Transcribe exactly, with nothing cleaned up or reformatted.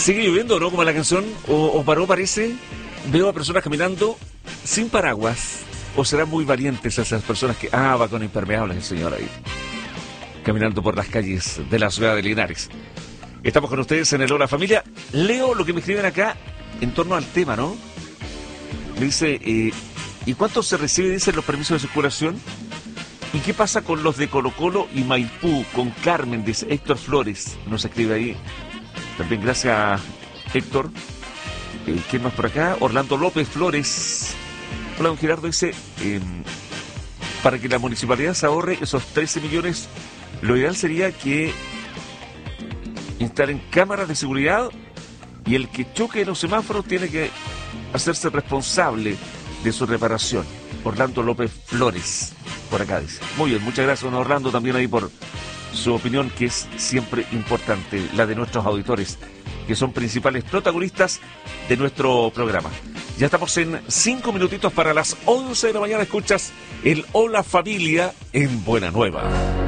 ¿Sigue lloviendo o no, como la canción? ¿O, o paró, parece? Veo a personas caminando sin paraguas. ¿O serán muy valientes esas personas que... Ah, va con impermeables el señor ahí, caminando por las calles de la ciudad de Linares. Estamos con ustedes en el Hola Familia. Leo lo que me escriben acá en torno al tema, ¿no? Me dice, eh, ¿y cuánto se recibe, dicen, los permisos de circulación? ¿Y qué pasa con los de Colo Colo y Maipú? Con Carmen, dice Héctor Flores, nos escribe ahí. También gracias, Héctor. Eh, ¿Quién más por acá? Orlando López Flores. Hola, don Gerardo, dice, eh, para que la municipalidad se ahorre esos trece millones, lo ideal sería que instalen cámaras de seguridad y el que choque en los semáforos tiene que hacerse responsable de su reparación. Orlando López Flores, por acá dice. Muy bien, muchas gracias, don Orlando, también ahí por su opinión, que es siempre importante, la de nuestros auditores, que son principales protagonistas de nuestro programa. Ya estamos en cinco minutitos para las once de la mañana. Escuchas el Hola Familia en Buena Nueva.